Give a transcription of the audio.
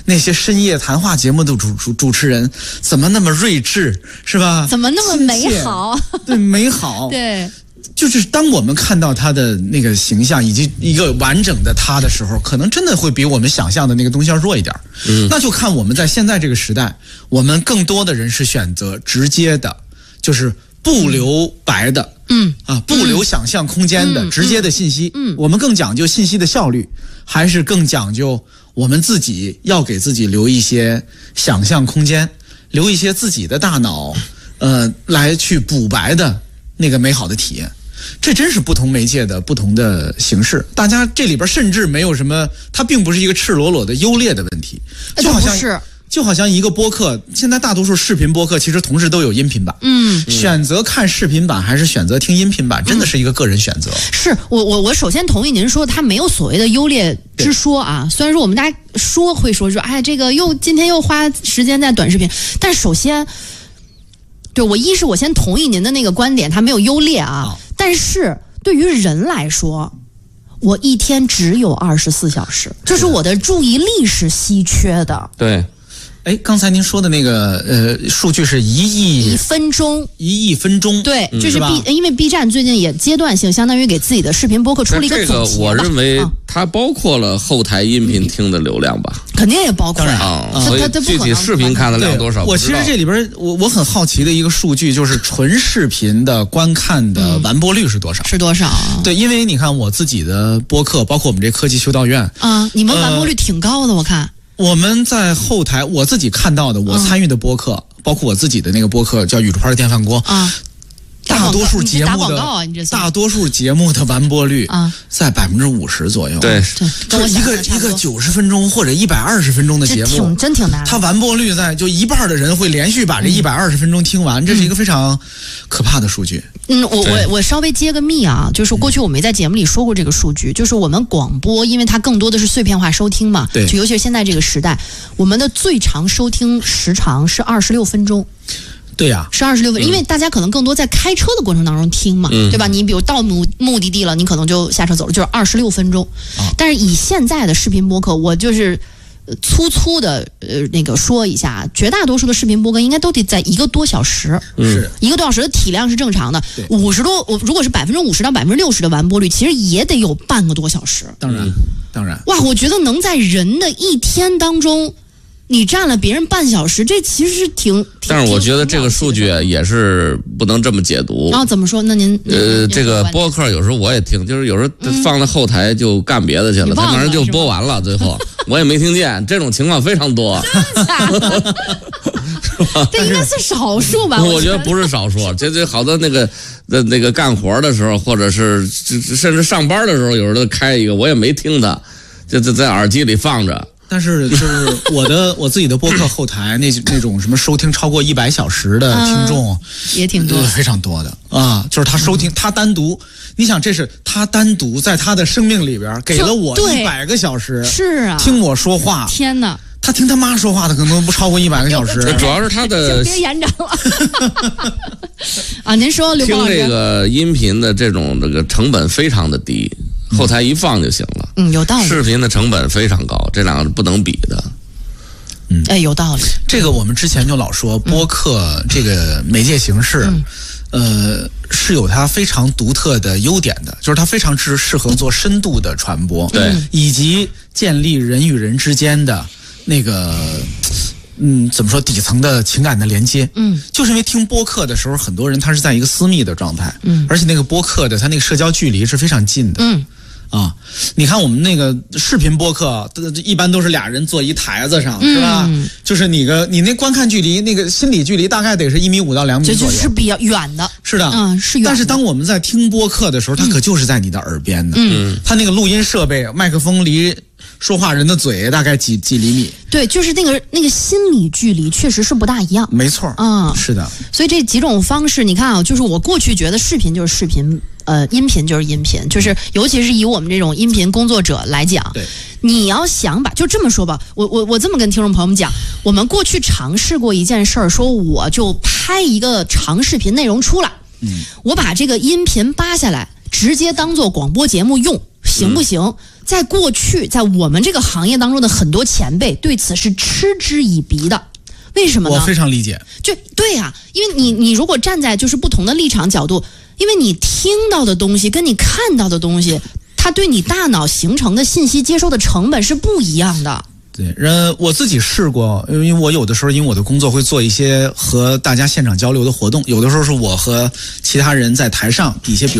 那些深夜谈话节目的主持人怎么那么睿智，是吧？ 怎么那么美好？ 对，美好。 对， 就是当我们看到他的那个形象以及一个完整的他的时候，可能真的会比我们想象的那个东西要弱一点。那就看我们在现在这个时代，我们更多的人是选择直接的，就是不留白的。不留想象空间的直接的信息。我们更讲究信息的效率，还是更讲究我们自己要给自己留一些想象空间，留一些自己的大脑，来去补白的那个美好的体验。这真是不同媒介的不同的形式，大家这里边甚至没有什么，它并不是一个赤裸裸的优劣的问题，就好像一个播客，现在大多数视频播客其实同时都有音频版。选择看视频版还是选择听音频版，真的是一个个人选择。 是我首先同意您说，它没有所谓的优劣之说啊。虽然说我们大家会说，哎，这个今天又花时间在短视频，但首先，对我先同意您的那个观点，它没有优劣啊。但是对于人来说，我一天只有24小时，就是我的注意力是稀缺的。 对。 哎，刚才您说的那个数据是1亿分钟， 对，就是因为 B 站最近也阶段性，相当于给自己的视频播客出了一个总结吧。 我认为它包括了后台音频听的流量吧， 肯定也包括所以具体视频看的量多少？ 我其实这里边我很好奇的一个数据就是纯视频的观看的完播率是多少？对，因为你看我自己的播客，包括我们这科技修道院你们完播率挺高的，我看。 我们在后台，我自己看到的，我参与的播客，包括我自己的那个播客叫宇宙牌的电饭锅大多数节目的完播率在50%左右。 对， 就是一个90分钟或者120分钟的节目， 真挺难的。 它完播率在就一半的人会连续把这120分钟听完，这是一个非常可怕的数据。 我稍微揭个秘啊，就是过去我没在节目里说过这个数据，就是我们广播，因为它更多的是碎片化收听嘛， 对， 就尤其是现在这个时代，我们的最长收听时长是26分钟。 对呀， 是26分，因为大家可能更多在开车的过程当中听嘛，对吧？你比如到目的地了，你可能就下车走了，就是26分钟。但是以现在的视频播客，我就是粗的那个说一下，绝大多数的视频播客应该都得在1个多小时， 是 1个多小时的体量是正常的。50多，如果是50%到60%的完播率，其实也得有半个多小时。 当然， 哇，我觉得能在人的一天当中，你占了别人半小时，这其实是挺。 但是我觉得这个数据也是不能这么解读。 怎么说？那您这个播客有时候我也听，就是有时候放在后台就干别的去了，他马上就播完了，最后我也没听见，这种情况非常多。 这应该是少数吧？ 我觉得不是少数，这好多那个干活的时候，或者是甚至上班的时候，有时候开一个，我也没听他，就在耳机里放着。 但是就是我自己的播客后台那种什么收听超过100小时的听众也挺多， 非常多的就是他收听他单独，你想这是他单独在他的生命里边给了我100个小时， 是啊， 听我说话， 天哪！ 他听他妈说话的可能不超过100个小时， 主要是他的别延展了您说刘光老师， 听这个音频的这个成本非常的低。后台一放就行了。 有道理。 视频的成本非常高，这两个是不能比的。 有道理。 这个我们之前就老说，播客这个媒介形式，是有它非常独特的优点的，就是它非常适合做深度的传播， 对， 以及建立人与人之间的那个。怎么说底层的情感的连接？就是因为听播客的时候，很多人他是在一个私密的状态，而且那个播客的他那个社交距离是非常近的，你看我们那个视频播客，一般都是俩人坐一台子上，是吧？就是你那观看距离，那个心理距离大概得是1.5米到2米左右， 这就是比较远的。 是的， 是远的。 但是当我们在听播客的时候，它可就是在你的耳边的，它那个录音设备麦克风离说话人的嘴大概几厘米。 对，就是那个心理距离确实是不大一样。 没错，是的。 所以这几种方式，你看就是我过去觉得视频就是视频，音频就是音频，就是尤其是以我们这种音频工作者来讲， 对， 你要想就这么说吧，我这么跟听众朋友们讲，我们过去尝试过一件事儿，说我就拍一个长视频内容出来，我把这个音频扒下来，直接当做广播节目用。 行不行？在过去，在我们这个行业当中的很多前辈对此是嗤之以鼻的。为什么呢？ 我非常理解。 就对呀，因为你如果站在就是不同的立场角度，因为你听到的东西跟你看到的东西，它对你大脑形成的信息接收的成本是不一样的。 对，我自己试过，因为我有的时候因为我的工作会做一些和大家现场交流的活动，有的时候是我和其他人在台上底下，比如